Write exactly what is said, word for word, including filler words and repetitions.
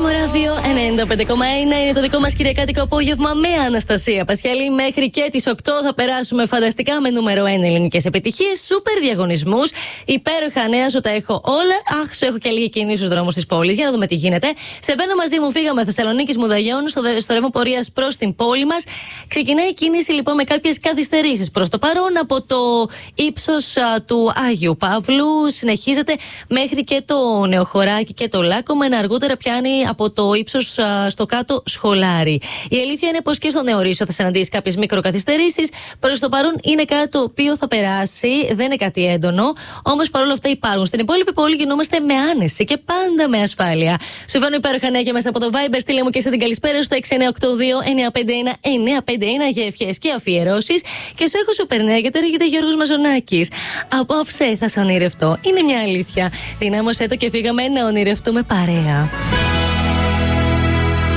Ράδιο ενενήντα πέντε κόμμα ένα είναι το δικό μας κυριακάτικο απόγευμα με Αναστασία Πασχαλή. Μέχρι και τις οκτώ θα περάσουμε φανταστικά με νούμερο ένα ελληνικές επιτυχίες, σούπερ διαγωνισμούς, υπέροχα νέα, σου τα έχω όλα. Αχ, σου έχω και λίγη κίνηση στους δρόμους της πόλης. Για να δούμε τι γίνεται. Σε μπαίνω μαζί μου, φύγαμε Θεσσαλονίκης Μουδαγιών στο, στο ρεύμα πορείας προς την πόλη μας. Ξεκινάει η κίνηση λοιπόν με κάποιες καθυστερήσεις προς το παρόν από το ύψος α, του Άγιου Παύλου. Συνεχίζεται μέχρι και το Νεοχωράκι και το Λάκκομα, ενώ αργότερα πιάνει από το ύψος στο κάτω Σχολάρι. Η αλήθεια είναι πως και στο Νεορίσιο θα συναντήσει κάποιες μικροκαθυστερήσεις. Προς το παρόν είναι κάτι το οποίο θα περάσει, δεν είναι κάτι έντονο, όμως παρόλα αυτά υπάρχουν. Στην υπόλοιπη πόλη κινούμαστε με άνεση και πάντα με ασφάλεια. Συμβαίνουν υπέροχα νέα και μέσα από το Viber. Στείλε μου και σε την καλησπέρα στο έξι εννιά οκτώ δύο εννιά πέντε ένα εννιά πέντε ένα για ευχές και αφιερώσεις. Και σου έχω σούπερ νέα γιατί έρχεται Γιώργος Μαζονάκης. Απόψε θα σε ονειρευτώ. Είναι μια αλήθεια. Δυνάμωσέ το και φύγαμε να ονειρευτούμε παρέα.